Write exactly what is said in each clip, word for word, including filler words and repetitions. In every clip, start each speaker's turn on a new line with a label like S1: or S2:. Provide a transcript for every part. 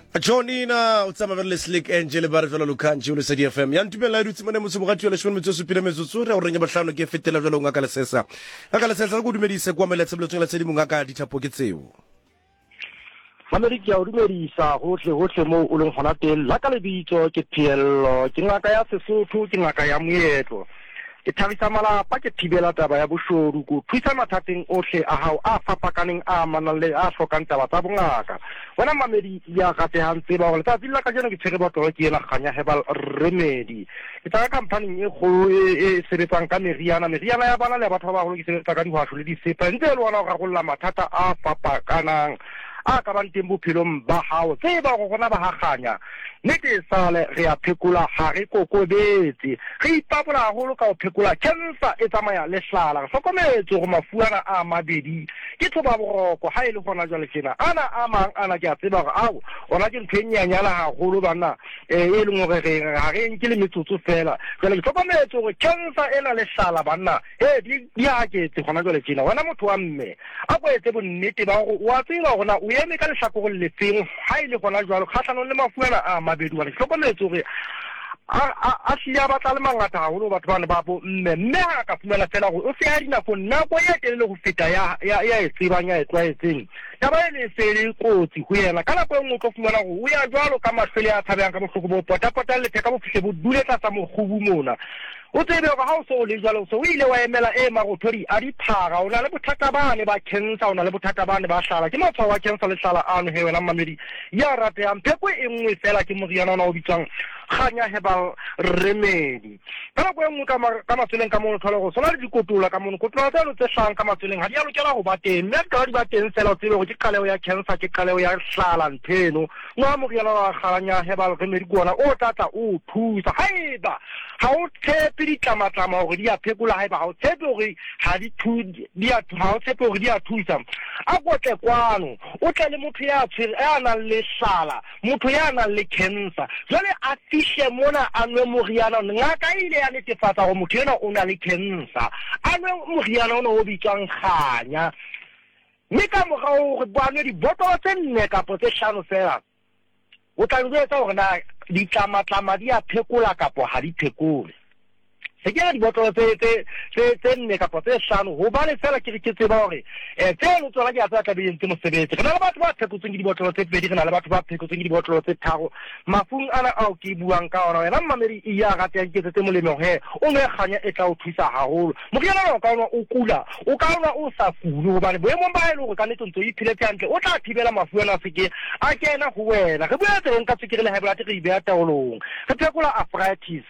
S1: Jonina utsama vele slick Angel ba re fela lokhanji le Sedi F M ya ntumela dutse mone motse bogati le shone motse supile metsotso re o renya bahlano ke fetela jalo ngaka le sesa ngaka le sesa go dumedise kwa mele tsebeletsong la tshedi mongaka dithapo ke tseo
S2: America o dumedisa hohle hohle mo o leng gona teng la ka le bitso ke Piello ke ngaka ya Sesotho ke ngaka ya Moetlo ke thabisa malapa ke thibela taba ya boshodu go thusa mathateng ohle a hao a fapakaneng a manang le a hlokang taba tsa bongaka wena mamedi ya gate hantse ba go tsa dilla ka jeno ke tshege botlo ke ela ganya Herbal Remedy ke tsa company e go e sebetsang ka meriana meriana ya bana le batho ba go ke sebetsa ka dihwasho le disepa ntse le wona ga go la mathata a fapakanang a ka bang teng bophelong ba hao tse ba go gona ba haganya nete sale re a phekola ha re kokobetse re ipabola haholo ka o phekola cancer e tsamaya le hlala re hlokometse go mafuana a mabedi ke thoba boroko ha ile gona jwale tjena ana a mang ana ke a tseba go ao ona ke ntwenyanyana haholo bana e e leng gore re ga re nke le metsotso fela jwale ke hlokometse gore cancer ena le hlala bana e di di a ke tse gona jwale tjena wena motho wa mme a go etse bonnete ba go wa tsela gona o eme ka le hlako go le feng ha ile gona jwale kgatlano le mafuana a mabedi wa hlokometse gore a a sia batla le mangata haholo batho bana ba bo mme mme ha ka fumela fela go o se ya dina go nna go ya telele go feta ya ya ya e tsebanya e tsaetseng ya ba le sele kotsi go yena kana go ngwe go fumela go o ya jwalo ka mahlele a thabang ka bohloko bo pota pota le theka bo fihle bo dule tsa sa mogubu mona o tsebe go ha o so le jwalo so o ile wa emela e magothodi a diphaga o na le bothata bane ba cancer o na le bothata bane ba hlala ke matshwao wa cancer le hlala ano he wena mamedi ya rate ya mpheko e nngwe fela ke moriana ona o bitswang ganya Herbal Remedy kana go engwe ka matseleng ka mono tlhola go sona le dikotola ka mono kotola tsa lo tse hlang ka matseleng ha di a lokela go ba teng mme ka di ba teng fela o tsebe go ke qaleo ya cancer ke qaleo ya hlala ntheno ngwa moriana wa ganya Herbal Remedy kona o tata o thusa haeba ha o tshepe ditlamatama gore di a phekola haeba ha o tshepe gore ha di thu di a ha o tshepe gore di a thusa a go tle kwano o tle le motho ya tshwere a nang le hlala motho ya nang le cancer jwale a fishe mona anwe moriana ngaka ile ya netefatsa go motho ena o na le cancer anwe moriana ona o bitswang ganya mme ka moga o re bane di botolo tse nne kapo tse hlano fela o tla ngetsa gore na ditlamatama di a phekola kapo ha di phekole se ke di botolo tse tse tse nne kapo tse hlano ho bane fela ke ke tseba gore eh tse lo tsona ke a tsa tabeng tse mosebetsi re na le batho ba phekotseng di botolo tse pedi re na le batho ba phekotseng di botolo tse tharo mafung ana ao ke buang ka ona wena mamedi e ya ga teng ke tse molemo he o ne ganya e tla o thusa haholo moriana o ka ona o kula o ka ona o sa fulu ho bane boemo ba ile go ka netso ntse o iphiletse hantle o tla thibela mafuana a seke a kena go wena re bua teng ka tsikere le high blood re ibea taolong re phekola arthritis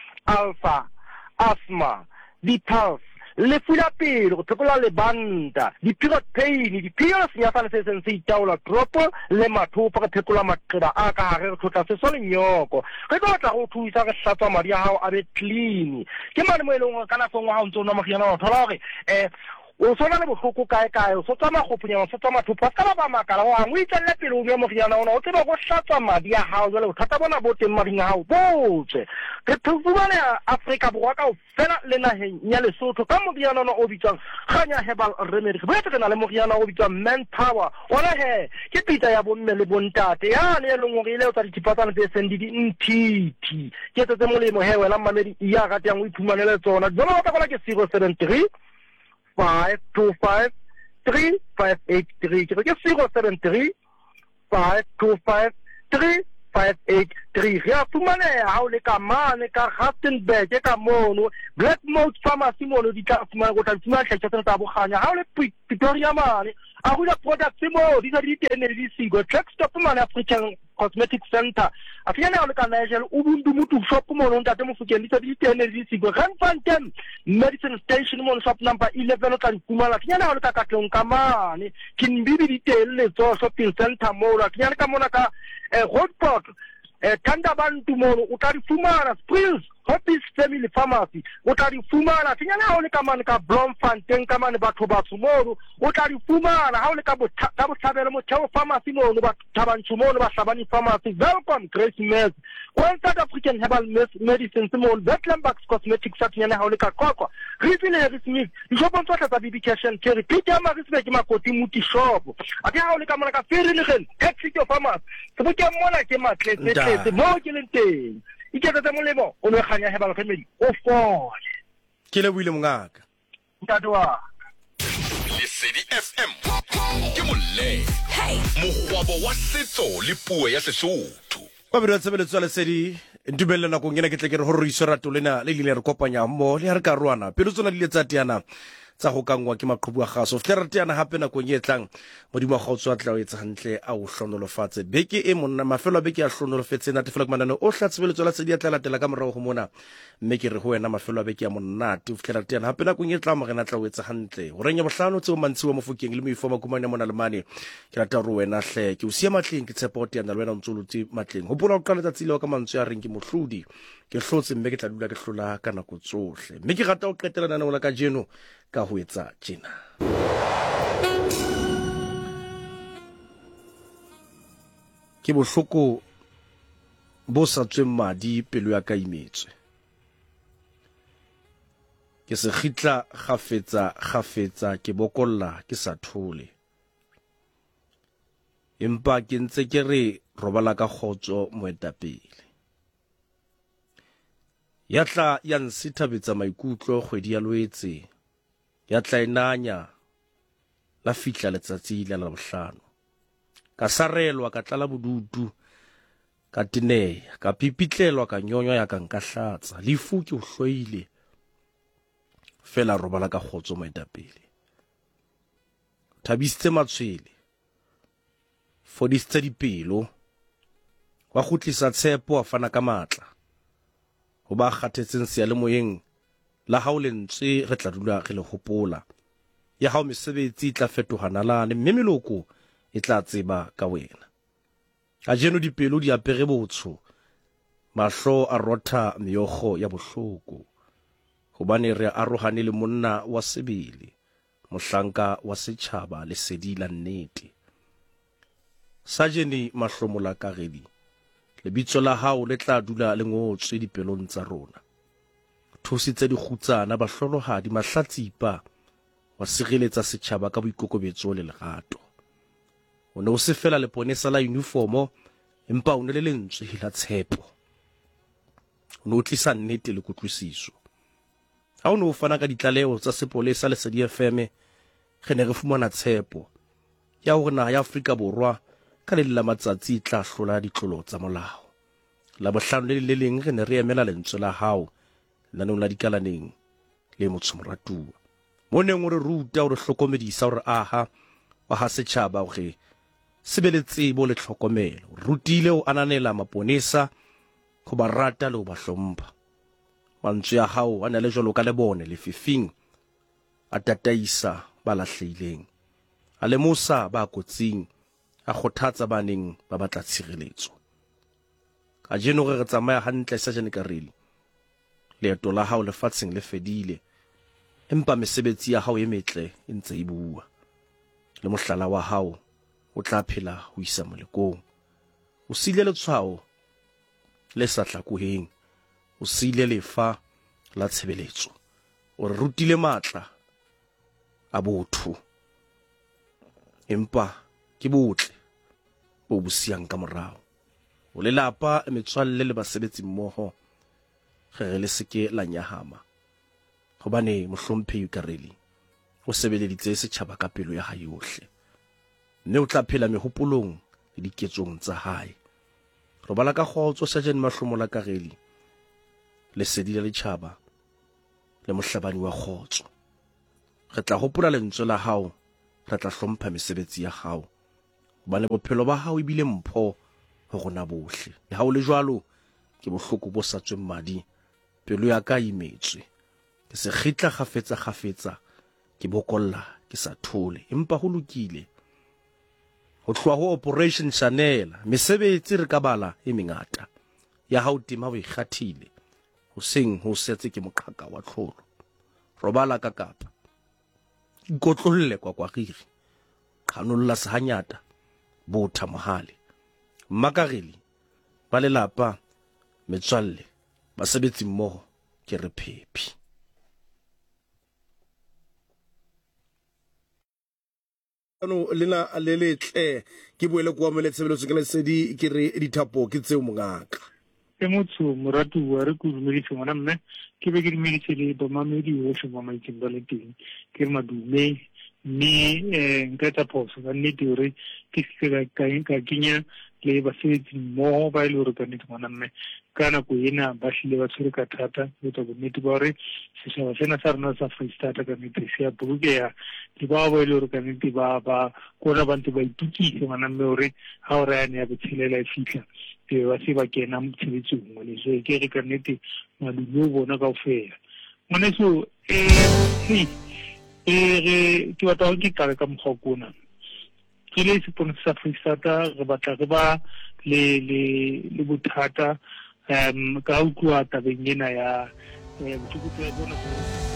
S2: alpha asthma di-pulse le fula pele go phekola le banda di-period pain di-period senyafane se seng se itaola dropo le mathopa re phekola maqeba a ka gare re tlhotla seso le nyoko re tlo tla go thusa re hlatswa madi a hao a be clean ke mane mo e leng ka nako ngwa ha o ntse o nwa moriana wa thola gore eh o sona le bohloko kae kae o sotsa magoponyana o sotsa mathopa ka ba makala o ang o itselle pele o nwe moriana ona o tseba go hlatswa madi a hao jwale o thata bona bo teng mading a hao botse re phufumane Afrika borwa ka o fela le naheng ya Lesotho ka moriana ona o bitswang ganya Herbal Remedy re boetse na le moriana o bitswang Manpower ona he ke pita ya bomme le bontate ya le leng gore ile o tsa ditipatsana tse seng di ntiti ke tse molemo he wena mamedi ya ga teng o iphumanele tsona jona o tla ke zero seven three five two five three five eight three ke ke zero seven three five two five three five eight three ya fumane ha o le ka mane ka Rustenburg ka mono Black Mount Pharmacy mono di tla fumana go tla fumana tlhatlhetso tsa boganya ha o le Pretoria mane a go la product mo di di tene di sigo Track Stop mane African Cosmetic Center a fiana le ka Nigel ubundu mutu shop mo no ntate mo fukeng di di tene di sigo Randfontein Medicine Station mo shop number eleven o ka kumala fiana le ka katlong ka mane kinbibi di tele tso shopping center mo la fiana ka mona ka eh Roadport eh Thandabantu mo o tla di fumana Springs Hope's Family Pharmacy o tla di fumana finyana ha o le ka mane ka Bloemfontein ka mane batho ba tsumoro o tla di fumana ha o le ka ka botlhabelo mo Theo Pharmacy mo no ba thabantsho mo no ba Hlabani Pharmacy. Welcome Grace Mills One South African Herbal Medicine mo Betlembucks Cosmetics at finyana ha o le ka Qwaqwa Refill Harris Smith ishopo ntwa tsa baby cash and carry Peter Marisbe ke makoti muti shop ati ha o le ka mane ka Ferry Exit Pharmacy se bo ke mona ke matletse tletse mo ke leng teng iketsa tsa molemo o le khanya Herbal Family o fole
S1: ke le buile mongaka
S2: ntate wa
S3: Lesedi F M ke molle mogwabo wa setso le puo ya Sesotho
S1: ba bere tsebeletso le sedi ntumelle na go ngena ke tle ke re ho re iso rato lena le ile re kopanya mo le ha re ka rwana pelo tsona di le tsa tiana tsa go kangwa ke maqhubu a gaso fle re tiana hape na go nyetlang modimo ga o tswa tla o etsa hantle a o hlonolofatse beke e monna mafelo a beke a hlonolofetse na tefela manano o hlatsebeletso la sedi ya tla latela ka morao go mona mme ke re ho wena mafelo a beke a monna te fle re tiana hape na go nyetla mo rena tla o etsa hantle o renya bohlano tse o mantsiwa mo fokeng le mo ifoma kumane mona le mane ke rata ro wena hle ke o sia matleng ke tshepa o tiana le wena o ntsolotse matleng ho bola o qala tsa tsile ka mantswe a reng ke mohlodi ke hlotse mme ke tla dula ke hlola kana go tsohle mme ke rata o qetela nana o la ka jeno ka ho etsa tjena ke bohloko bo sa tsweng madi pelo ya ka imetswe ke se khitla khafetsa khafetsa ke bokolla ke sa thole empa ke ntse ke re robala ka khotso moetapele ya tla ya nsithabetsa maikutlo kgwedi ya loetse ya tla inanya la fitla letsatsi la bohlano ka sarelwa ka tlala bodutu ka tineya ka pipitlelwa ka nyonyo ya ka nkahlatsa lefu ke o hloile fela robala ka khotso moetapele thabisitse matshwele fodisitse dipelo wa khutlisa tshepo a fana ka matla ho ba kgathetseng se ya le moyeng la ha o lentswe re tla dula re le hopola ya ha o mesebetsi tla fetohana la ne mme meloko e tla tseba ka wena a jeno dipelo di apere botsho mahlo a rotha meyogo ya bohloko hobane re arohane le monna wa sebele mohlanka wa setjhaba le sedi la nnete Sajeni mahlomola karedi lebitso la hao le tla dula le ngotswe dipelong tsa rona thusitse dikhutsana ba hlolohadi mahlatsipa wa sireletsa setjhaba ka boikokobetso le lerato o ne o se fela le ponesa la uniformo empa o ne le lentswe la tshepo o ne o tlisa nnete le kutlwisiso ha o ne o fana ka ditlaleo tsa sepolesa le Lesedi F M ge ne re fumana tshepo ya hore naha ya Afrika Borwa ka le la matsatsi tla hlola ditlolo tsa molao la bohlano le le leng re ne re emela lentswe la hao la no la dikalaneng le motsumoratuwa moneng o re ruta o re hlokomedisa o re aha wa ha setjhaba o re sebeletse bo le tlhokomelo rutile o ananela maponesa go ba rata le o ba hlompha mantswe ya hao a ne le jolo ka le bone le fifing a tataisa ba lahleileng a le mosa ba kotsing a khothatsa baneng ba batla tshireletso ka jeno re tsamaya hantle sa jane kareli leeto la hao lefatsheng le fedile empa mesebetsi ya hao e metle e ntse e bua le mohlala wa hao o tla phela ho isa molekong o sile letshwao le sa tlakuheng o sile lefa la tshebeletso o re rutile matla a botho empa ke botle bo busiang ka morao o le lapa metswalle le basebetsi mmoho ge le seke la nyahama hobane mohlomphehi kareli o sebeleditse setjhaba ka pelo ya hae yohle mme o tla phela mehopolong le diketsong tsa hae robala ka khotso Sajeni Mahlomola Kareli Lesedi la Letjhaba le mohlabani wa khotso re tla hopola lentswe la hao re tla hlompha mesebetsi ya hao hobane bophelo ba hao e bile mpho ho rona bohle le ha o le jwalo ke bohloko bo sa tsweng madi pelo ya ka imetswe ke se khitla khafetsa khafetsa ke bokolla ke sa thole empa ho lokile ho tloha ho Operation Chanel mesebetsi re ka bala e mengata ya hao tima o ikgathile ho seng ho setse ke moqhaka wa tlholo robala ka kapa ikotlolle kwa kwa giri qhanolla sehanyata botha mohale makareli ba lelapa metswalle basebetsi mmoho ke re phephi ano lena le letle ke boele kwa mo le tshebeletso ke le sedi ke re dithapo ke tseo mongaka
S4: ke motho moratu wa re go dumedisa ngwana mme ke be ke dumedise le bomamedi o se mo maitseng ba le teng ke madume mme eh nka tsa poso ba nnete hore ke se ka ka kenya le basebetsi mmoho ba ile hore ka nnete ngwana mme ka nako ena ba hlile ba tshwere ka thata go tla bonnete ba hore setšhaba sena sa rona sa Freestata ka nnete se a bolokeha le ba ba ile hore ka nnete ba ba kona ba ntse ba itukise ngwana mme hore ha o re ya botshelela e fihla e wa se ba kena mo tshebetsong mo le so ke re ka nnete madume o bona kaofela ngwana so eh e ke batla go ke qala ka mogokona ke le sponsor sa Freestata re batla re ba le le le bothata um ka utlwa tabeng ena ya eh botshoko tsa bona.